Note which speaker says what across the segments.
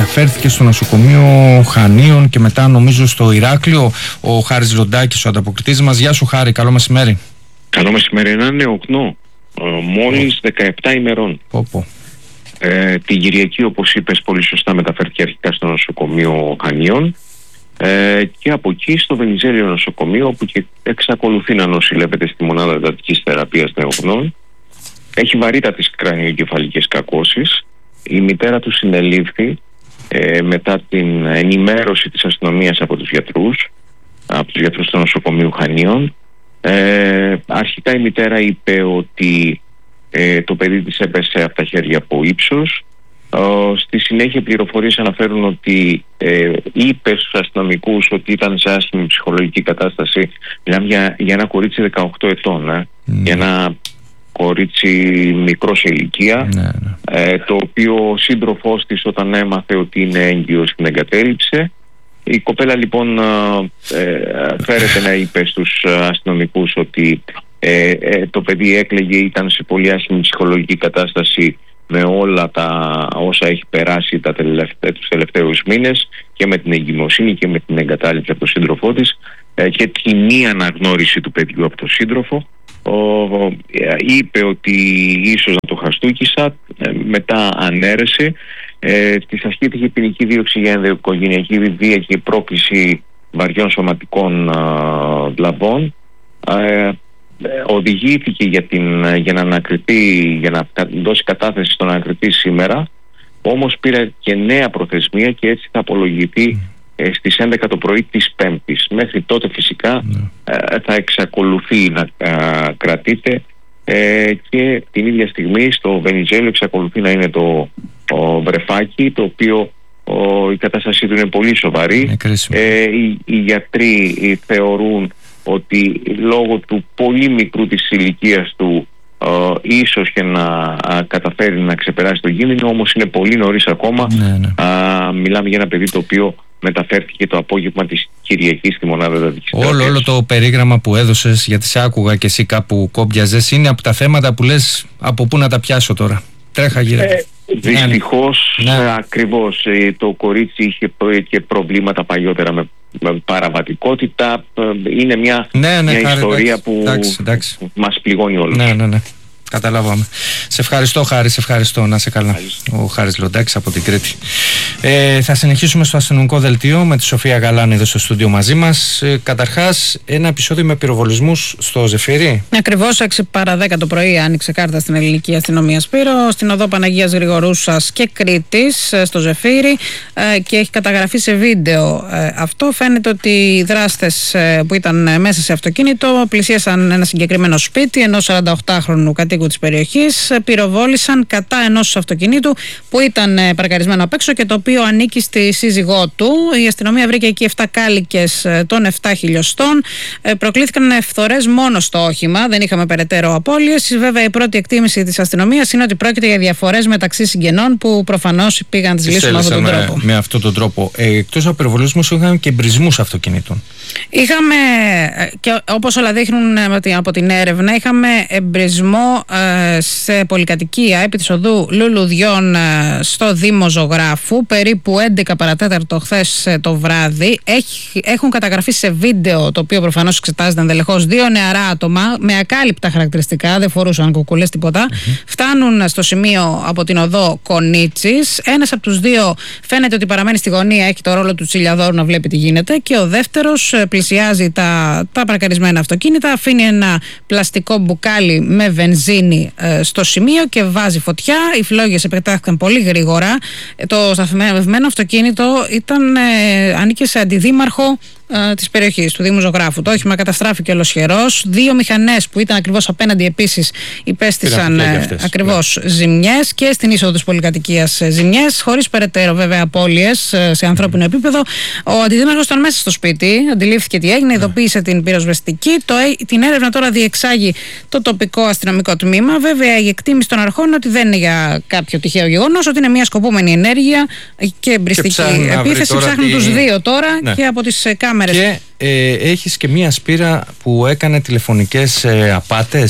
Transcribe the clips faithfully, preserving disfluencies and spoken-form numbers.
Speaker 1: μεταφέρθηκε στο νοσοκομείο Χανίων και μετά νομίζω στο Ηράκλειο. Ο Χάρης Λοντάκης, ο ανταποκριτής μας. Γεια σου Χάρη, καλό μεσημέρι.
Speaker 2: Καλό μεσημέρι, ένα νεοκνό, μόλις δεκαεπτά ημερών.
Speaker 1: Πω, πω.
Speaker 2: Ε, την Κυριακή, όπως είπες πολύ σωστά, μεταφέρθηκε αρχικά στο νοσοκομείο Χανίων ε, και από εκεί στο Βενιζέλιο νοσοκομείο, όπου και εξακολουθεί να νοσηλεύεται στη μονάδα εντατικής θεραπείας νεοκνών. Έχει βαρύτατες κρανιοεγκεφαλικές κακώσεις. Η μητέρα του συνελήφθη ε, μετά την ενημέρωση της αστυνομίας από τους γιατρούς, από τους γιατρούς του νοσοκομείου Χανίων. Ε, αρχικά η μητέρα είπε ότι ε, το παιδί της έπεσε από τα χέρια από ύψος. Ε, στη συνέχεια πληροφορίες αναφέρουν ότι ε, είπε στους αστυνομικούς ότι ήταν σε άσχημη ψυχολογική κατάσταση. Μιλάμε για, για ένα κορίτσι δεκαοκτώ ετών, ε, mm. για ένα κορίτσι μικρό σε ηλικία, mm. ε, το οποίο ο σύντροφός της όταν έμαθε ότι είναι έγκυος την εγκατέλειψε. Η κοπέλα λοιπόν ε, φέρεται να είπε στους αστυνομικούς ότι ε, ε, το παιδί έκλαιγε, ήταν σε πολύ άσχημη ψυχολογική κατάσταση με όλα τα όσα έχει περάσει τα τελευταί, τους τελευταίους μήνες, και με την εγκυμοσύνη και με την εγκατάλειψη από τον σύντροφό της ε, και τη μη αναγνώριση του παιδιού από τον σύντροφο. Ο, ε, είπε ότι ίσως να το χαστούκισα, ε, μετά ανέρεσε. Ε, της ασκήθηκε ποινική δίωξη για ενδοοικογενειακή βία και πρόκληση βαριών σωματικών α, βλαβών. Ε, οδηγήθηκε για, την, για να ανακριθεί, για να δώσει κατάθεση στον ανακριτή σήμερα, όμως πήρε και νέα προθεσμία και έτσι θα απολογηθεί ε, στις έντεκα το πρωί της Πέμπτης. Μέχρι τότε φυσικά ε, θα εξακολουθεί να ε, κρατείται ε, και την ίδια στιγμή στο Βενιζέλιο εξακολουθεί να είναι το ο βρεφάκι, το οποίο ο, η κατάστασή του είναι πολύ σοβαρή. Ε, οι, οι γιατροί θεωρούν ότι λόγω του πολύ μικρού της ηλικίας του ε, ίσως και να α, καταφέρει να ξεπεράσει το κίνδυνο, όμως είναι πολύ νωρίς ακόμα. Ναι, ναι. Α, μιλάμε για ένα παιδί το οποίο μεταφέρθηκε το απόγευμα της Κυριακής στη μονάδα εντατικής θεραπείας.
Speaker 1: Όλο, όλο το περίγραμμα που έδωσες, γιατί σε άκουγα και εσύ κάπου κόμπιαζες, είναι από τα θέματα που λες από πού να τα πιάσω τώρα. Τρέχα γύρω. Ε,
Speaker 2: Δυστυχώς,
Speaker 1: ναι.
Speaker 2: ακριβώς, το κορίτσι είχε και προβλήματα παλιότερα με, με παραβατικότητα. Είναι μια,
Speaker 1: ναι, ναι,
Speaker 2: μια
Speaker 1: χάρη,
Speaker 2: ιστορία
Speaker 1: εντάξει,
Speaker 2: που
Speaker 1: εντάξει, εντάξει.
Speaker 2: μας πληγώνει όλους.
Speaker 1: Ναι, ναι, ναι. Καταλάβαμε. Σε ευχαριστώ Χάρη, σε ευχαριστώ. Να είσαι καλά. Ο Χάρης Λοντάκης από την Κρήτη. Ε, θα συνεχίσουμε στο αστυνομικό δελτίο με τη Σοφία Γαλάνη εδώ στο στούντιο μαζί μας. Ε, καταρχάς, ένα επεισόδιο με πυροβολισμούς στο Ζεφύρι.
Speaker 3: Ακριβώς έξι παρά δέκα το πρωί άνοιξε κάρτα στην ελληνική αστυνομία Σπύρο, στην οδό Παναγίας Γρηγορούσας και Κρήτης, στο Ζεφύρι, ε, και έχει καταγραφεί σε βίντεο ε, αυτό. Φαίνεται ότι οι δράστες ε, που ήταν μέσα σε αυτοκίνητο πλησίασαν ένα συγκεκριμένο σπίτι ενός σαρανταοκτάχρονου κατοίκου της περιοχής, πυροβόλησαν κατά ενός αυτοκινήτου που ήταν παρκαρισμένο απ' έξω και το οποίο ανήκει στη σύζυγό του. Η αστυνομία βρήκε εκεί επτά κάλικες των επτά χιλιοστών. Προκλήθηκαν φθορές μόνο στο όχημα, δεν είχαμε περαιτέρω απώλειες. Βέβαια, η πρώτη εκτίμηση της αστυνομίας είναι ότι πρόκειται για διαφορές μεταξύ συγγενών που προφανώς πήγαν τις λύσεις με αυτόν τον τρόπο.
Speaker 1: Με αυτόν τον τρόπο. Ε, εκτός από πυροβολισμούς, είχαμε και εμπρισμούς αυτοκινήτων.
Speaker 3: Είχαμε, και όπως όλα δείχνουν από την έρευνα, είχαμε εμπρισμό σε πολυκατοικία επί της οδού Λουλουδιών στο Δήμο Ζωγράφου, περίπου έντεκα παρατέταρτο χθες το βράδυ. Έχει, έχουν καταγραφεί σε βίντεο, το οποίο προφανώς εξετάζεται ενδελεχώς, δύο νεαρά άτομα με ακάλυπτα χαρακτηριστικά, δεν φορούσαν κουκουλές τίποτα. Mm-hmm. Φτάνουν στο σημείο από την οδό Κονίτσης. Ένας από τους δύο φαίνεται ότι παραμένει στη γωνία, έχει το ρόλο του τσιλιαδόρου να βλέπει τι γίνεται, και ο δεύτερος πλησιάζει τα, τα παρκαρισμένα αυτοκίνητα, αφήνει ένα πλαστικό μπουκάλι με βενζίνη ε, στο σημείο και βάζει φωτιά. Οι φλόγες επεκτάθηκαν πολύ γρήγορα. Το σταθμευμένο αυτοκίνητο ήταν, ε, ανήκε σε αντιδήμαρχο ε, της περιοχής του Δήμου Ζωγράφου. Το όχημα καταστράφηκε ολοσχερός. Δύο μηχανές που ήταν ακριβώς απέναντι επίσης υπέστησαν ε, ακριβώς ναι. ζημιές, και στην είσοδο της πολυκατοικίας ε, ζημιές, χωρίς περαιτέρω βέβαια απώλειες ε, σε ανθρώπινο mm. επίπεδο. Ο αντιδήμαρχος ήταν μέσα στο σπίτι, αντιλήφθηκε τι έγινε, ειδοποίησε yeah. την πυροσβεστική. Το, την έρευνα τώρα διεξάγει το τοπικό αστυνομικό τμήμα. Βέβαια, η εκτίμηση των αρχών είναι ότι δεν είναι για κάποιο τυχαίο γεγονός, ότι είναι μια σκοπούμενη ενέργεια και εμπριστική επίθεση. Ψάχνουν τη... τους δύο τώρα ναι. και από τις κάμερες.
Speaker 1: Και ε, έχεις και μια σπήρα που έκανε τηλεφωνικές ε, απάτες.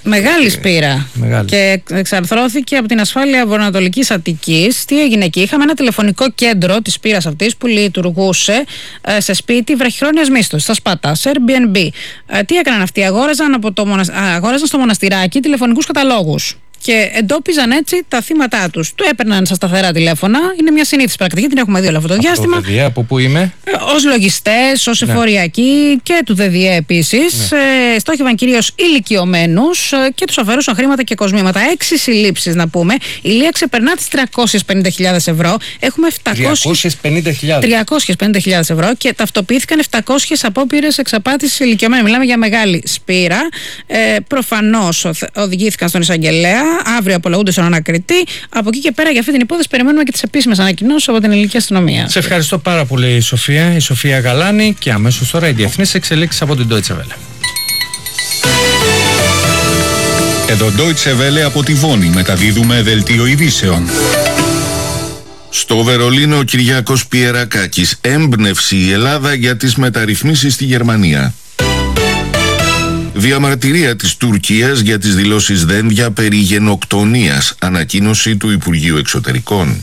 Speaker 3: Μεγάλη σπήρα.
Speaker 1: Μεγάλη.
Speaker 3: Και εξαρθρώθηκε από την ασφάλεια Βορειοανατολικής Αττικής. Τι έγινε εκεί? Είχαμε ένα τηλεφωνικό κέντρο της σπήρας αυτής που λειτουργούσε ε, σε σπίτι βραχυχρόνιας μίσθωσης, στα Σπάτα, σε Airbnb. Ε, τι έκαναν αυτοί? Αγόραζαν, από το μονασ... αγόραζαν στο μοναστηράκι τηλεφωνικούς καταλόγους. Και εντόπιζαν έτσι τα θύματά τους. Του έπαιρναν στα σταθερά τηλέφωνα. Είναι μια συνήθις πρακτική, την έχουμε δει όλο αυτό το διάστημα.
Speaker 1: Από το ΔΔΕ, από πού είμαι?
Speaker 3: Ε, ως λογιστές, ως
Speaker 1: ναι.
Speaker 3: εφοριακοί και του ΔΔΕ επίσης. Ναι. Ε, στόχευαν κυρίως ηλικιωμένους ε, και τους αφαιρούσαν χρήματα και κοσμήματα. Έξι συλλήψεις να πούμε. Η Λία ξεπερνά τις τριακόσιες πενήντα χιλιάδες ευρώ. Έχουμε
Speaker 1: τριακόσιες πενήντα χιλιάδες.
Speaker 3: τριακόσιες πενήντα χιλιάδες ευρώ και ταυτοποιήθηκαν επτακόσιες απόπειρες εξαπάτησης ηλικιωμένων. Μιλάμε για μεγάλη σπήρα. Ε, προφανώς οδηγήθηκαν στον εισαγγελέα. Αύριο απολογούνται στον ανακριτή. Από εκεί και πέρα για αυτή την υπόθεση περιμένουμε και τις επίσημες ανακοινώσεις από την ελληνική αστυνομία.
Speaker 1: Σε ευχαριστώ πάρα πολύ, η Σοφία. Η Σοφία Γαλάνη και αμέσως τώρα οι διεθνείς εξελίξεις από την Deutsche Welle.
Speaker 4: Εδώ Deutsche Welle από τη Βόνη μεταδίδουμε δελτίο ειδήσεων. Στο Βερολίνο ο Κυριάκος Πιερακάκης. Έμπνευση η Ελλάδα για τις μεταρρυθμίσεις στη Γερμανία. Διαμαρτυρία της Τουρκίας για τις δηλώσεις Δένδια περί γενοκτονίας. Ανακοίνωση του Υπουργείου Εξωτερικών.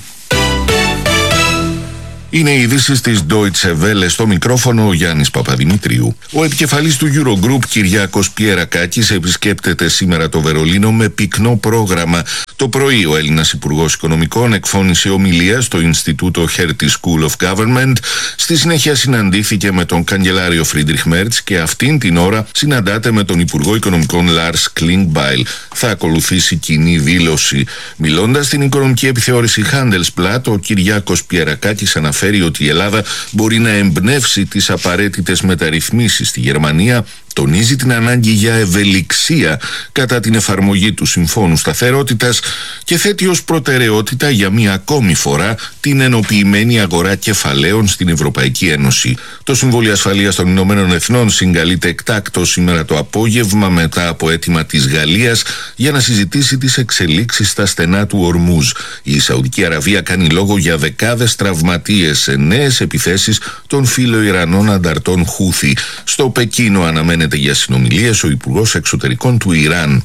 Speaker 4: Είναι οι ειδήσεις της Deutsche Welle, στο μικρόφωνο ο Γιάννης Παπαδημητρίου. Ο επικεφαλής του Eurogroup Κυριάκος Πιερακάκης επισκέπτεται σήμερα το Βερολίνο με πυκνό πρόγραμμα. Το πρωί ο Έλληνας Υπουργός Οικονομικών εκφώνησε ομιλία στο Ινστιτούτο Hertie School of Government. Στη συνέχεια συναντήθηκε με τον καγκελάριο Φρίντριχ Μέρτς και αυτήν την ώρα συναντάται με τον Υπουργό Οικονομικών Λάρς Κλίνγκμπαϊλ. Θα ακολουθήσει κοινή δήλωση. Μιλώντας στην οικονομική επιθεώρηση Handelsblatt, ο Κυριάκος Πιερακάκης αναφέρει ότι η Ελλάδα μπορεί να εμπνεύσει τις απαραίτητες μεταρρυθμίσεις στη Γερμανία. Τονίζει την ανάγκη για ευελιξία κατά την εφαρμογή του Συμφώνου Σταθερότητας και θέτει ως προτεραιότητα για μία ακόμη φορά την ενοποιημένη αγορά κεφαλαίων στην Ευρωπαϊκή Ένωση. Το Συμβούλιο Ασφαλείας των Ηνωμένων Εθνών συγκαλείται εκτάκτως σήμερα το απόγευμα μετά από αίτημα της Γαλλίας για να συζητήσει τις εξελίξεις στα στενά του Ορμούζ. Η Σαουδική Αραβία κάνει λόγο για δεκάδες τραυματίες σε νέες επιθέσεις των φιλοϊρανών ανταρτών Χούθη. Στο Πεκίνο αναμένεται για συνομιλίες ο Υπουργός Εξωτερικών του Ιράν.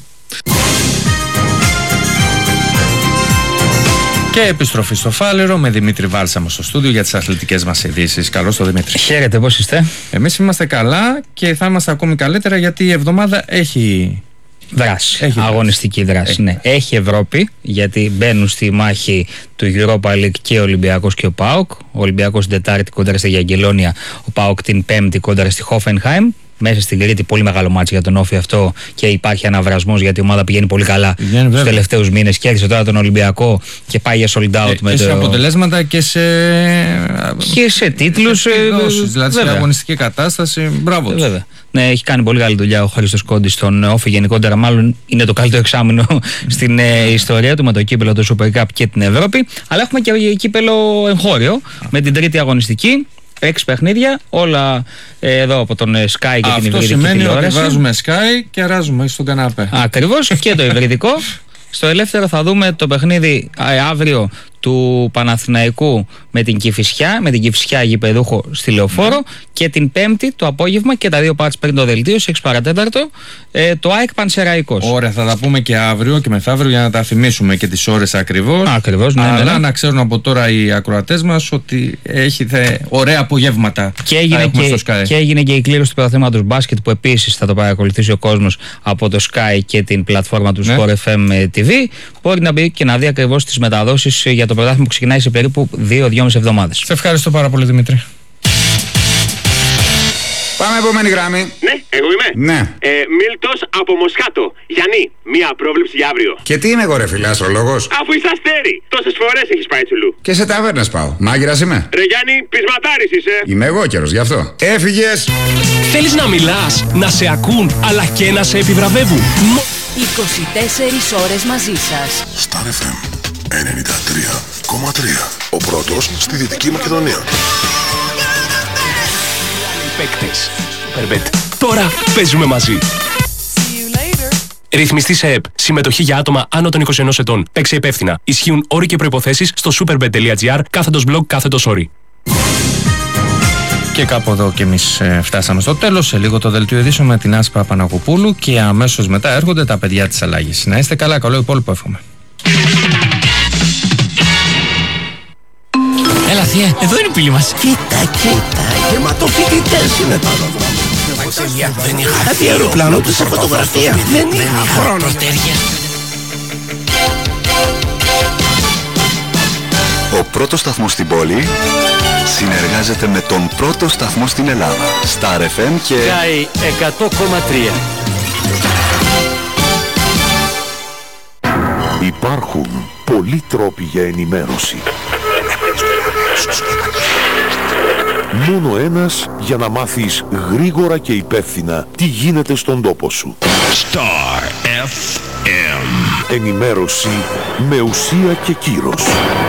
Speaker 1: Και επιστροφή στο Φάληρο με Δημήτρη Βάλσαμο στο στούντιο για τις αθλητικές μας ειδήσεις. Καλώς το Δημήτρη.
Speaker 5: Χαίρετε, πώς είστε?
Speaker 1: Εμείς είμαστε καλά και θα είμαστε ακόμη καλύτερα γιατί η εβδομάδα έχει
Speaker 5: δράση.
Speaker 1: Έχει
Speaker 5: αγωνιστική δράση.
Speaker 1: Έχει.
Speaker 5: Ναι. Έχει Ευρώπη, γιατί μπαίνουν στη μάχη του Europa League και ο Ολυμπιακός και ο ΠΑΟΚ. Ο Ολυμπιακός την Τετάρτη κόντρα στη Γιαγγελόνια, ο ΠΑΟΚ την Πέμπτη κόντρα στη Χόφενχάιμ. Μέσα στην Κρήτη, πολύ μεγάλο μάτσο για τον Όφη αυτό και υπάρχει αναβρασμός γιατί η ομάδα πηγαίνει πολύ καλά στους τελευταίους μήνες. Κέρδισε τώρα τον Ολυμπιακό και πάει για sold out.
Speaker 1: Και,
Speaker 5: με
Speaker 1: και
Speaker 5: το...
Speaker 1: σε αποτελέσματα και σε,
Speaker 5: και σε τίτλους.
Speaker 1: Δηλαδή σε αγωνιστική κατάσταση. Μπράβο τους.
Speaker 5: Βέβαια. Ναι, έχει κάνει πολύ καλή δουλειά ο Χρήστος Κόντης στον Όφη γενικότερα. Μάλλον είναι το καλύτερο εξάμηνο στην ε, ιστορία του με το κύπελο, το Super Cup και την Ευρώπη. Αλλά έχουμε και κύπελο εγχώριο με την τρίτη αγωνιστική. Έξι παιχνίδια, όλα ε, εδώ από τον Sky και
Speaker 1: αυτό
Speaker 5: την υβριδική
Speaker 1: σημαίνει
Speaker 5: τηλεόραση.
Speaker 1: Ότι βάζουμε Sky και αράζουμε στον καναπέ.
Speaker 5: Ακριβώς, και το υβριδικό. Στο ελεύθερο θα δούμε το παιχνίδι ε, αύριο του Παναθηναϊκού με την Κηφισιά, με την Κηφισιά γηπεδούχο στη Λεωφόρο, και την Πέμπτη το απόγευμα και τα δύο πάρts πριν το δελτίο, σε έξι παρά τέταρτο, ε, το ΑΕΚ Πανσεραϊκός.
Speaker 1: Ωραία, θα τα πούμε και αύριο και μεθαύριο για να τα θυμίσουμε και τις ώρες ακριβώς.
Speaker 5: Ακριβώς, ναι,
Speaker 1: αλλά
Speaker 5: ναι, ναι.
Speaker 1: να ξέρουν από τώρα οι ακροατές μας ότι έχει θε... ωραία απογεύματα.
Speaker 5: Και έγινε και, και έγινε και η κλήρωση του πρωταθλήματος μπάσκετ που επίσης θα το παρακολουθήσει ο κόσμος από το Sky και την πλατφόρμα του ναι. Sport εφ εμ τι βι. Μπορεί να μπει και να δει ακριβώς τις μεταδόσεις για το πρωτάθλημα που ξεκινάει σε περίπου δύο με δύο και μισή εβδομάδες.
Speaker 1: Σε ευχαριστώ πάρα πολύ, Δημήτρη.
Speaker 6: Πάμε επόμενη γραμμή.
Speaker 7: Ναι, εγώ είμαι.
Speaker 6: Ναι.
Speaker 7: Ε, Μίλτος από Μοσχάτο. Γιάννη, μία πρόβλεψη για αύριο.
Speaker 6: Και τι είμαι εγώ, ρε φίλε, αστρολόγος?
Speaker 7: Αφού είσαι αστέρι, τόσες φορές έχεις πάει τσουλού.
Speaker 6: Και σε ταβέρνες πάω. Μάγειρας είμαι.
Speaker 7: Ρε Γιάννη, πεισματάρης είσαι.
Speaker 6: Είμαι εγώ καιρός, γι' αυτό. Έφυγες.
Speaker 8: Θέλεις να μιλάς, να σε ακούν, αλλά και να σε επιβραβεύουν.
Speaker 9: είκοσι τέσσερις ώρες μαζί σας.
Speaker 10: Star εφ εμ ενενήντα τρία κόμμα τρία. Ο πρώτος στη Δυτική Μακεδονία.
Speaker 8: Παίκτες. Περμπέτ. Τώρα παίζουμε μαζί. Ρυθμιστή σε ΕΠ. Συμμετοχή για άτομα άνω των είκοσι ενός ετών. Παίξε υπεύθυνα. Ισχύουν όροι και προϋποθέσεις στο superbet τελεία gr κάθετος blog κάθετος όροι.
Speaker 1: Και κάπου εδώ και εμείς ε, φτάσαμε στο τέλος. Σε λίγο το δελτίο ειδήσεων με την Άσπα Παναγοπούλου και αμέσως μετά έρχονται τα παιδιά της αλλαγής. Να είστε καλά, καλό υπόλοιπο εύχομαι.
Speaker 8: Έλα θεία, εδώ είναι η πύλη μας.
Speaker 11: Κοίτα, κοίτα, γεματοφοιτητές είναι το άλλο δρόμο. Δεν είχα κάτι αεροπλάνο του σε φωτογραφία. Δεν είχα χρόνο.
Speaker 12: Ο πρώτος σταθμός στην πόλη συνεργάζεται με τον πρώτο σταθμό στην Ελλάδα. Star εφ εμ και
Speaker 8: Sky εκατό κόμμα τρία.
Speaker 10: Υπάρχουν πολλοί τρόποι για ενημέρωση. Μόνο ένας για να μάθεις γρήγορα και υπεύθυνα τι γίνεται στον τόπο σου.
Speaker 13: Star εφ εμ.
Speaker 10: Ενημέρωση με ουσία και κύρος.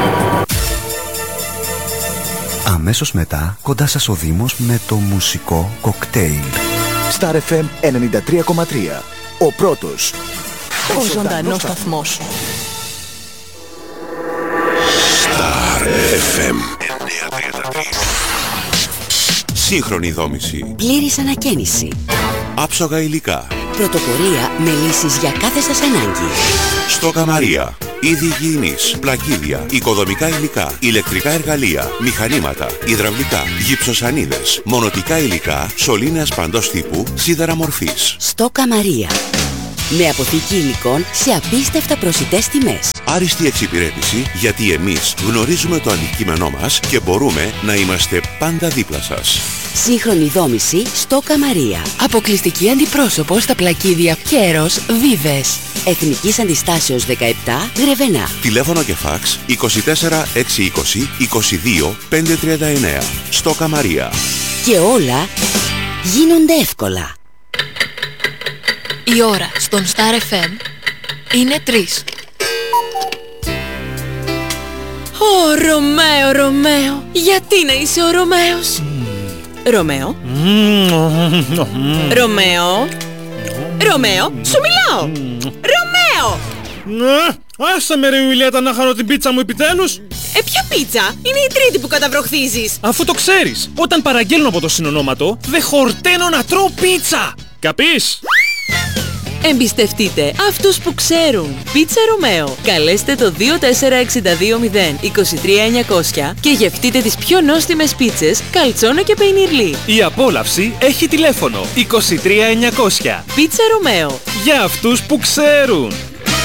Speaker 14: Αμέσως μετά, κοντά σας ο Δήμος με το μουσικό κοκτέιλ.
Speaker 15: Star εφ εμ ενενήντα τρία κόμμα τρία. Ο πρώτος.
Speaker 9: Ο ζωντανός σταθμός.
Speaker 10: Star εφ εμ.
Speaker 16: Σύγχρονη δόμηση.
Speaker 9: Πλήρης ανακαίνιση.
Speaker 16: Άψογα υλικά.
Speaker 9: Πρωτοπορία με λύσεις για κάθε σας ανάγκη.
Speaker 16: Στόκα Μαρία. Είδη υγιεινής, πλακίδια, οικοδομικά υλικά, ηλεκτρικά εργαλεία, μηχανήματα, υδραυλικά, γυψοσανίδες, μονοτικά υλικά, σωλήνες παντός τύπου, σίδερα μορφής.
Speaker 9: Στόκα Μαρία. Με αποθήκη υλικών σε απίστευτα προσιτές τιμές.
Speaker 16: Άριστη εξυπηρέτηση, γιατί εμείς γνωρίζουμε το αντικείμενό μας και μπορούμε να είμαστε πάντα δίπλα σας.
Speaker 9: Σύγχρονη δόμηση Στόκα Μαρία. Αποκλειστική αντιπρόσωπο στα πλακίδια Κέρος Βίβες. Εθνικής Αντιστάσεως δεκαεπτά Γρεβενά.
Speaker 16: Τηλέφωνο και φάξ είκοσι τέσσερα εξακόσια είκοσι είκοσι δύο πεντακόσια τριάντα εννέα. Στόκα Μαρία.
Speaker 9: Και όλα γίνονται εύκολα.
Speaker 17: Η ώρα στον Star εφ εμ είναι τρεις. Ω, Ρωμαίο, Ρωμαίο, γιατί να είσαι ο Ρωμαίος?
Speaker 18: Ρωμαίο. Ρωμαίο. Ρωμαίο, σου μιλάω. Ρωμαίο.
Speaker 19: Ναι, άσε με ρε Ιουλιέτα να χαρώ την πίτσα μου επιτέλους.
Speaker 18: Ε, ποια πίτσα? Είναι η τρίτη που καταβροχθίζεις.
Speaker 19: Αφού το ξέρεις, όταν παραγγέλνω από το συνονόματο, δεν χορταίνω να τρώω πίτσα. Καπείς?
Speaker 18: Εμπιστευτείτε αυτούς που ξέρουν. Πίτσα Ρωμαίο. Καλέστε το δύο τέσσερα έξι δύο μηδέν είκοσι τρία εννιακόσια και γευτείτε τις πιο νόστιμες πίτσες, καλτσόνα και πεϊνιρλί.
Speaker 19: Η απόλαυση έχει τηλέφωνο είκοσι τρία εννιακόσια.
Speaker 18: Πίτσα Ρωμαίο.
Speaker 19: Για αυτούς που ξέρουν.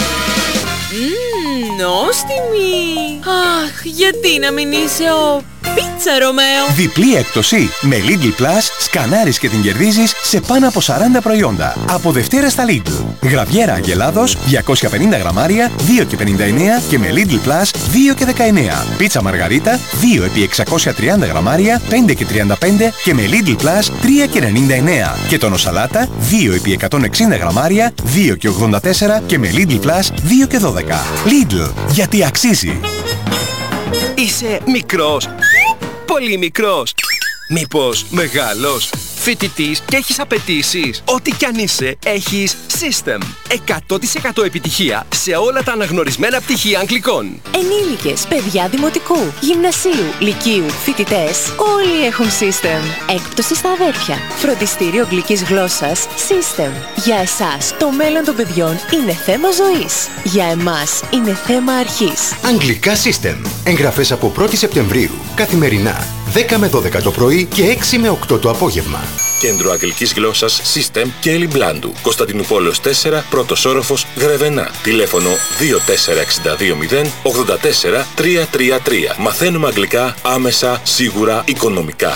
Speaker 18: Μμμ, νόστιμη. Αχ, γιατί να μην είσαι ο Πίτσα Ρωμαίο.
Speaker 20: Διπλή έκπτωση. Με Lidl Plus σκανάρεις και την κερδίζεις σε πάνω από σαράντα προϊόντα. Από Δευτέρα στα Lidl. Γραβιέρα Αγελάδος διακόσια πενήντα γραμμάρια δύο και πενήντα εννέα και με Lidl Plus δύο και δεκαεννέα. Πίτσα Μαργαρίτα δύο επί εξακόσια τριάντα γραμμάρια πέντε και τριάντα πέντε και με Lidl Plus τρία και ενενήντα εννέα. Και τόνο σαλάτα δύο επί εκατόν εξήντα γραμμάρια δύο και ογδόντα τέσσερα και με Lidl Plus δύο και δώδεκα. Lidl, γιατί αξίζει.
Speaker 21: Είσαι μικρός, πολύ μικρός, μήπως μεγάλος, φοιτητής και έχεις απαιτήσεις? Ό,τι κι αν είσαι, έχεις System. εκατό τοις εκατό επιτυχία σε όλα τα αναγνωρισμένα πτυχία αγγλικών.
Speaker 22: Ενήλικες, παιδιά δημοτικού, γυμνασίου, λυκείου, φοιτητές, όλοι έχουν System. Έκπτωση στα αδέρφια. Φροντιστήριο αγγλικής γλώσσας System. Για εσάς, το μέλλον των παιδιών είναι θέμα ζωής. Για εμάς, είναι θέμα αρχής.
Speaker 23: Αγγλικά System. Εγγραφές από πρώτη Σεπτεμβρίου. Καθημερινά. δέκα με δώδεκα το πρωί και έξι με οκτώ το απόγευμα.
Speaker 24: Κέντρο Αγγλικής Γλώσσας System και Ελλιμπλάντου. Κωνσταντινούπολεως τέσσερα, πρώτος όροφος, Γρεβενά. Τηλέφωνο δύο τέσσερα έξι δύο μηδέν ογδόντα τέσσερα τριακόσια τριάντα τρία. Μαθαίνουμε αγγλικά άμεσα, σίγουρα, οικονομικά.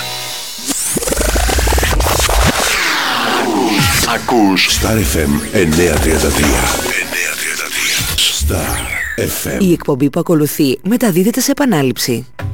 Speaker 10: Ακούς Star εφ εμ εννιακόσια τριάντα τρία. Star εφ εμ.
Speaker 9: Η εκπομπή που ακολουθεί μεταδίδεται σε επανάληψη.